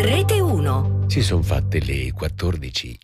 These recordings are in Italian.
Rete 1. Si sono fatte le 14.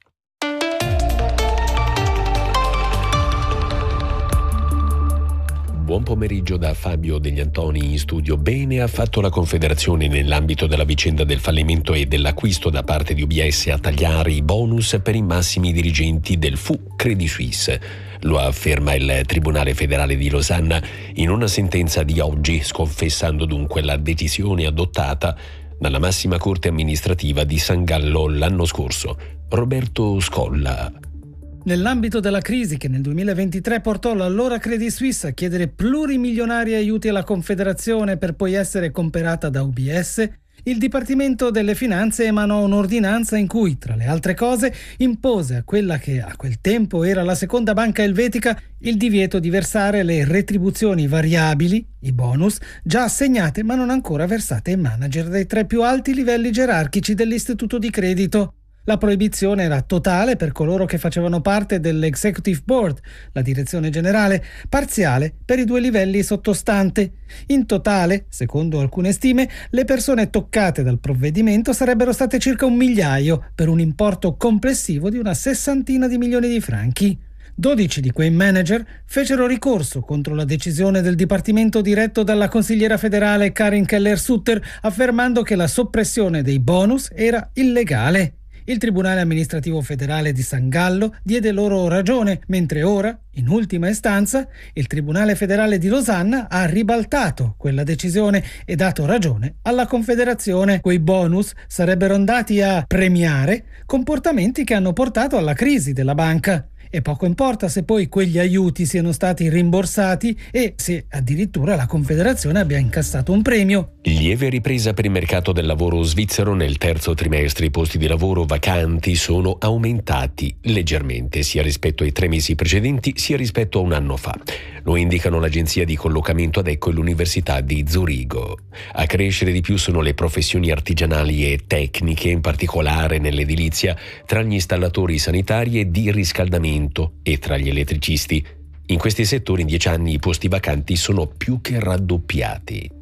Buon pomeriggio da Fabio Degli Antoni in studio. Bene ha fatto la Confederazione nell'ambito della vicenda del fallimento e dell'acquisto da parte di UBS a tagliare i bonus per i massimi dirigenti del FU Credit Suisse. Lo afferma il Tribunale Federale di Losanna in una sentenza di oggi, sconfessando dunque la decisione adottata dalla massima corte amministrativa di San Gallo l'anno scorso. Roberto Scolla. Nell'ambito della crisi che nel 2023 portò l'allora Credit Suisse a chiedere plurimilionari aiuti alla Confederazione per poi essere comperata da UBS, il Dipartimento delle Finanze emanò un'ordinanza in cui, tra le altre cose, impose a quella che a quel tempo era la seconda banca elvetica il divieto di versare le retribuzioni variabili, i bonus, già assegnate ma non ancora versate ai manager dei 3 più alti livelli gerarchici dell'istituto di credito. La proibizione era totale per coloro che facevano parte dell'Executive Board, la direzione generale, parziale per i 2 livelli sottostante. In totale, secondo alcune stime, le persone toccate dal provvedimento sarebbero state circa 1 migliaio, per un importo complessivo di una 60 di milioni di franchi. 12 di quei manager fecero ricorso contro la decisione del dipartimento diretto dalla consigliera federale Karin Keller-Sutter, affermando che la soppressione dei bonus era illegale. Il Tribunale amministrativo federale di San Gallo diede loro ragione, mentre ora, in ultima istanza, il Tribunale federale di Losanna ha ribaltato quella decisione e dato ragione alla Confederazione. Quei bonus sarebbero andati a premiare comportamenti che hanno portato alla crisi della banca. E poco importa se poi quegli aiuti siano stati rimborsati e se addirittura la Confederazione abbia incassato un premio. Lieve ripresa per il mercato del lavoro svizzero. Nel terzo trimestre i posti di lavoro vacanti sono aumentati leggermente sia rispetto ai 3 mesi precedenti sia rispetto a un anno fa. Lo indicano l'agenzia di collocamento Adecco e l'Università di Zurigo. A crescere di più sono le professioni artigianali e tecniche, in particolare nell'edilizia, tra gli installatori sanitari e di riscaldamento e tra gli elettricisti. In questi settori in 10 anni i posti vacanti sono più che raddoppiati.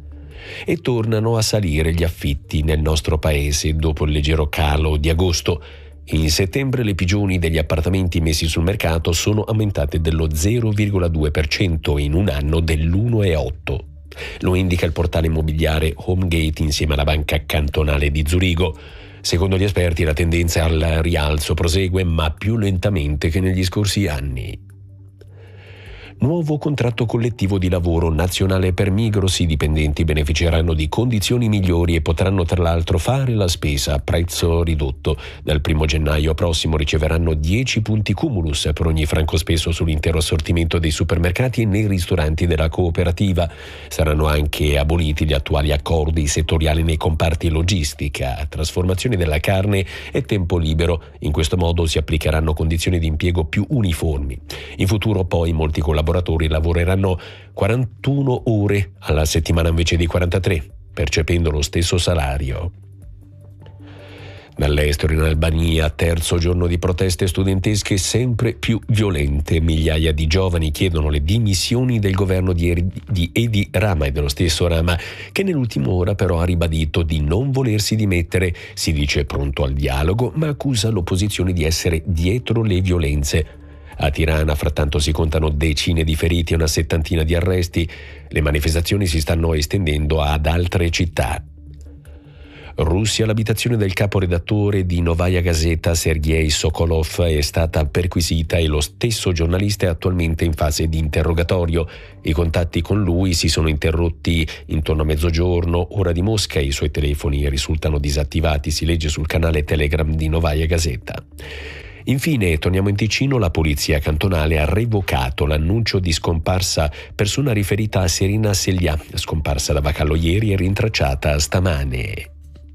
E tornano a salire gli affitti nel nostro paese dopo il leggero calo di agosto. In settembre le pigioni degli appartamenti messi sul mercato sono aumentate dello 0,2% in un anno dell'1,8%. Lo indica il portale immobiliare HomeGate insieme alla Banca Cantonale di Zurigo. Secondo gli esperti la tendenza al rialzo prosegue, ma più lentamente che negli scorsi anni. Nuovo contratto collettivo di lavoro nazionale per Migros. I dipendenti beneficeranno di condizioni migliori e potranno tra l'altro fare la spesa a prezzo ridotto. Dal 1 gennaio prossimo riceveranno 10 punti cumulus per ogni franco speso sull'intero assortimento dei supermercati e nei ristoranti della cooperativa. Saranno anche aboliti gli attuali accordi settoriali nei comparti logistica, trasformazione della carne e tempo libero. In questo modo si applicheranno condizioni di impiego più uniformi. In futuro poi molti collaboratori lavoreranno 41 ore alla settimana invece di 43, percependo lo stesso salario. Dall'estero in Albania, terzo giorno di proteste studentesche sempre più violente. Migliaia di giovani chiedono le dimissioni del governo di Edi Rama e dello stesso Rama, che nell'ultima ora però ha ribadito di non volersi dimettere. Si dice pronto al dialogo, ma accusa l'opposizione di essere dietro le violenze. A Tirana, frattanto, si contano decine di feriti e una 70 di arresti. Le manifestazioni si stanno estendendo ad altre città. Russia, l'abitazione del caporedattore di Novaya Gazeta, Sergei Sokolov, è stata perquisita e lo stesso giornalista è attualmente in fase di interrogatorio. I contatti con lui si sono interrotti intorno a mezzogiorno, ora di Mosca, e i suoi telefoni risultano disattivati, si legge sul canale Telegram di Novaya Gazeta. Infine, torniamo in Ticino, la polizia cantonale ha revocato l'annuncio di scomparsa persona riferita a Serena Sellià, scomparsa da Vacallo ieri e rintracciata stamane.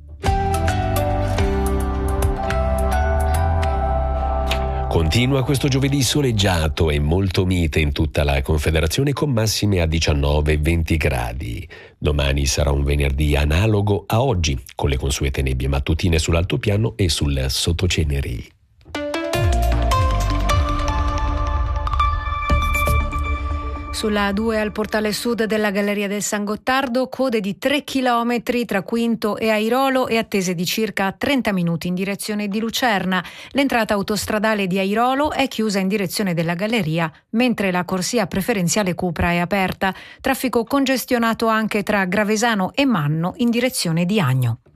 Continua questo giovedì soleggiato e molto mite in tutta la Confederazione, con massime a 19 e 20 gradi. Domani sarà un venerdì analogo a oggi, con le consuete nebbie mattutine sull'altopiano e sul sottoceneri. Sulla A2 al portale sud della Galleria del San Gottardo, code di 3 chilometri tra Quinto e Airolo e attese di circa 30 minuti in direzione di Lucerna. L'entrata autostradale di Airolo è chiusa in direzione della Galleria, mentre la corsia preferenziale Cupra è aperta. Traffico congestionato anche tra Gravesano e Manno in direzione di Agno.